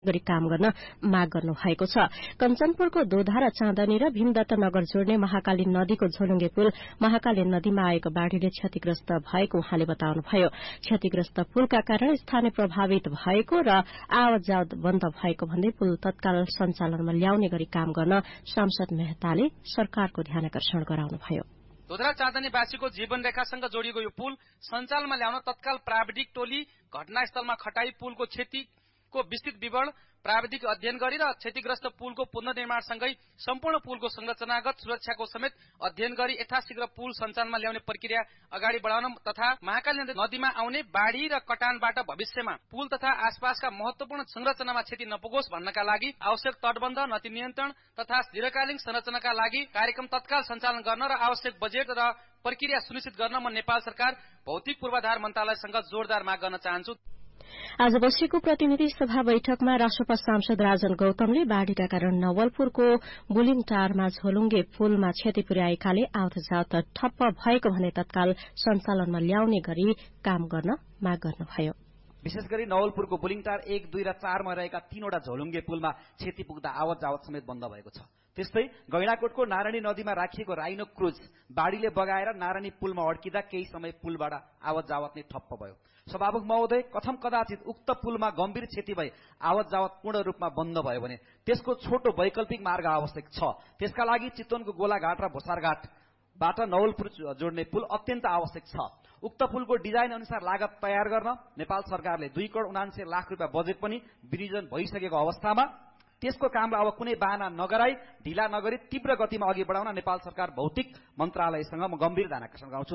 गरी काम गर्न माग गर्नु भएको छ। कञ्चनपुरको दोधा र चाँदनी र भीमदत्त नगर जोड्ने महाकाली नदीको झोलुङ्गे पुल महाकाली नदीमा आएको बाढ़ीले क्षतिग्रस्त भएको उहाँले बताउनुभयो। क्षतिग्रस्त पुलका कारण स्थानीय प्रभावित भएको र आवत जावत बन्द भएको भन्दै पुल तत्काल सञ्चालनमा ल्याउने गरी काम गर्न सांसद मेहताले सरकारको ध्यानकर्षण गराउनुभयो। दोधरा चाँदनीवासीको जीवन रेखासँग जोडिएको यो पुल सञ्चालनमा ल्याउन तत्काल प्राविधिक टोली घटनास्थलमा खटाई पुलको क्षतिको विस्तृत विवरण प्राविधिक अध्ययन गरी र क्षतिग्रस्त पुलको पुनर्निर्माणसँगै सम्पूर्ण पुलको संरचनागत सुरक्षाको समेत अध्ययन गरी यथाशीघ्र पुल सञ्चालनमा ल्याउने प्रक्रिया अगाडि बढाउन तथा महाकाली नदीमा आउने बाढ़ी र कटानबाट भविष्यमा पुल तथा आसपासका महत्वपूर्ण संरचनामा क्षति नपुगोस् भन्नका लागि आवश्यक तटबन्ध नदी नियन्त्रण तथा दीर्घकालीन संरचनाका लागि कार्यक्रम तत्काल सञ्चालन गर्न र आवश्यक बजेट र प्रक्रिया सुनिश्चित गर्न म नेपाल सरकार भौतिक पूर्वाधार मन्त्रालयसँग जोरदार माग गर्न चाहन्छु। आज बसेको प्रतिनिधि सभा बैठकमा राष्ट्रपा सांसद राजन गौतमले बाढ़ीका कारण नवलपुरको बुलिङटारमा झोलुङ्गे पुलमा क्षति पुर्याएकाले आवतजावत ठप्प भएको भने तत्काल सञ्चालनमा ल्याउने गरी काम गर्न माग गर्नुभयो। विशेष गरी नवलपुरको बुलिङटार 1, 2 र 4 मा रहेका 3वटा झोलुङ्गे पुलमा क्षति पुग्दा आवत जावत समेत बन्द भएको छ। त्यस्तै गैंडाकोटको नारायणी नदीमा राखिएको राइनो क्रुज बाढ़ीले बगाएर नारायणी पुलमा अड्किँदा केही समय पुलबाट आवत जावत नै ठप्प भयो। सभामुख महोदय, कथम कदाचित उक्त पुलमा गम्भीर क्षति भई आवत जावत पूर्ण रूपमा बन्द भयो भने त्यसको छोटो वैकल्पिक मार्ग आवश्यक छ। त्यसका लागि चितवनको गोलाघाट र भोसारघाटबाट नवलपुर जोड्ने पुल अत्यन्त आवश्यक छ। उक्त पुलको डिजाइन अनुसार लागत तयार गर्न नेपाल सरकारले 2 करोड 79 लाख रुपियाँ बजेट पनि विनियोजन भइसकेको अवस्थामा त्यसको कामलाई अब कुनै बहाना नगराई ढिला नगरी तीव्र गतिमा अघि बढाउन नेपाल सरकार भौतिक मन्त्रालयसँग म गम्भीर ध्यान आकर्षण गराउँछु।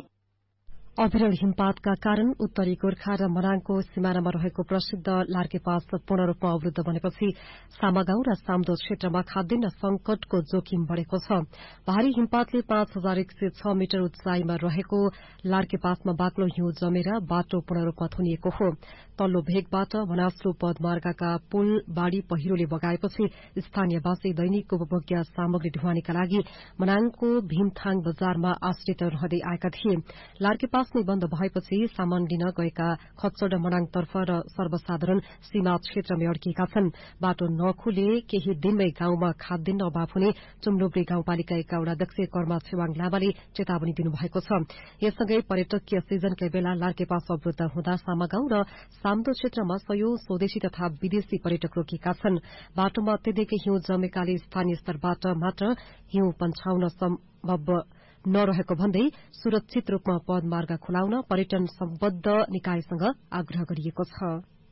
अविरल हिमपातका कारण उत्तरी गोर्खा र मनाङको सिमानामा रहेको प्रसिद्ध लार्के पास पूर्ण रूपमा अवरूद्ध बनेपछि सामागाउँ र साम्दो क्षेत्रमा खाद्यान्न संकटको जोखिम बढ़ेको छ। भारी हिमपातले 5106 मिटर उचाइमा रहेको लार्के पासमा बाक्लो हिउँ जमेर बाटो पूर्ण रूपमा थुनिएको हो। तल्लो भेगबाट मनास्लु पदमार्गका पुल बाढ़ी पहिरोले बगाएपछि स्थानीयवासी दैनिक उपभोग्य सामग्री ढुवानीका लागि मनाङको भीमथाङ बजारमा आश्रित रहँदै आएका थिए। लार्के पास बन्द भएपछि सामान लिन गएका खच्चड मनाङतर्फ र सर्वसाधारण सीमा क्षेत्रमै अड्किएका छन्। बाटो नखुले केही दिनमै गाउँमा खाद्यान्न अभाव हुने चुम्लुब्री गाउँपालिकाका वडाध्यक्ष कर्मा छेवाङ लामाले चेतावनी दिनुभएको छ। यससँगै पर्यटकीय सिजनकै बेला लार्के पास अवरूद्ध हुँदा सामागाउँ र साम्दो क्षेत्रमा सयौं स्वदेशी तथा विदेशी पर्यटक रोकिएका छन्। बाटोमा अत्यधिक हिउँ जमेकाले स्थानीय स्तरबाट मात्र हिउँ पन्छाउन सम्भव नरहेको भन्दै सुरक्षित रूपमा पदमार्ग खुलाउन पर्यटन सम्बद्ध निकायसँग आग्रह गरिएको छ।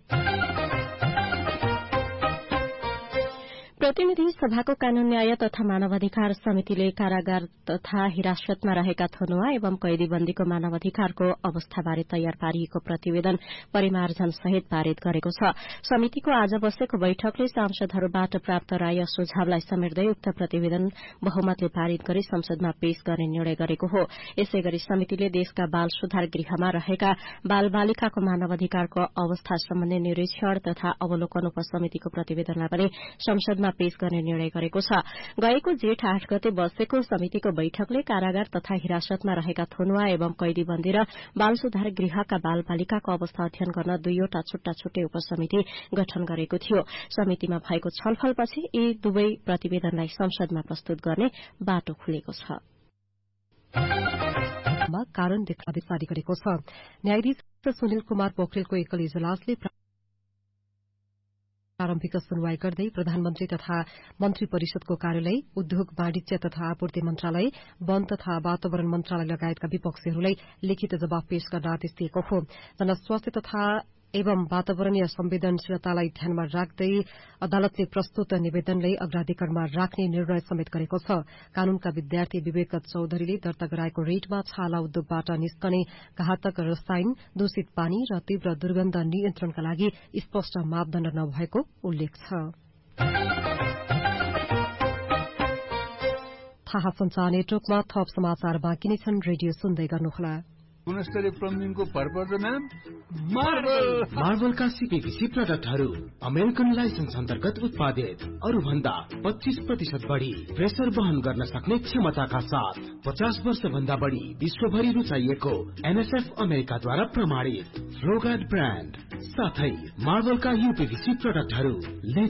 प्रतिनिधि सभाको कानून न्याय तथा मानवाधिकार समितिले कारागार तथा हिरासतमा रहेका थनुवा एवं कैदीबन्दीको मानवाधिकारको अवस्थाबारे तयार पारिएको प्रतिवेदन परिमार्जन सहित पारित गरेको छ। समितिको आज बसेको बैठकले सांसदहरूबाट प्राप्त राय सुझावलाई समेट्दै उक्त प्रतिवेदन बहुमतले पारित गरी संसदमा पेश गर्ने निर्णय गरेको हो। यसैगरी समितिले देशका बाल सुधार गृहमा रहेका बाल बालिकाको मानवाधिकारको अवस्था सम्बन्धी निरीक्षण तथा अवलोकन उपसमितिको प्रतिवेदनलाई पनि संसदमा पेश गर्ने निर्णय गरेको छ। गएको जेठ 8 गते बसेको समितिको बैठकले कारागार तथा हिरासतमा रहेका थुनुवा एवं कैदीबन्दी र बाल सुधार गृहका बाल बालिकाको अवस्था अध्ययन गर्न 2वटा छुट्टा छुट्टै उपसमिति गठन गरेको थियो। समितिमा भएको छलफलपछि यी दुवै प्रतिवेदनलाई संसदमा प्रस्तुत गर्ने बाटो खुलेको छ। कारण देखादेश जारी गरेको छ। न्यायाधीश सुनिल कुमार पोखरेलको एकल इजलासले प्रारम्भिक सुनवाई गर्दै प्रधानमन्त्री तथा मन्त्री परिषदको कार्यालय, उद्योग वाणिज्य तथा आपूर्ति मन्त्रालय, वन तथा वातावरण मन्त्रालय लगायतका विपक्षीहरूलाई लिखित जवाफ पेश गर्न आदेश दिएको हो। जनस्वास्थ्य तथा एवं वातावरणीय संवेदनशीलतालाई ध्यानमा राख्दै अदालतले प्रस्तुत निवेदनलाई अग्राधिकारमा राख्ने निर्णय समेत गरेको छ। कानूनका विद्यार्थी विवेक चौधरीले दर्ता गराएको रेटमा छाला उद्योगबाट निस्कने घातक रसायन, दूषित पानी र तीव्र दुर्गन्ध नियन्त्रणका लागि स्पष्ट मापदण्ड नभएको उल्लेख छ। थाहा संचार नेटवर्कमा थप समाचार बाँकी नै छन्। रेडियो सुन्दै गर्नुहोला। गुणस्तरीय प्लम्बिङको भरपर्दो नाम मार्बलका सीपीवीसी प्रोडक्टहरू अमेरिकन लाइसेन्स अन्तर्गत उत्पादित, अरूभन्दा 25% बढी प्रेसर वहन गर्न सक्ने क्षमताका साथ 50 वर्ष भन्दा बढी विश्वभरि रुचाइएको NSF अमेरिकाद्वारा प्रमाणित फ्लोगार्ड ब्रान्ड साथै मार्बलका यूपीवीसी प्रोडक्टहरू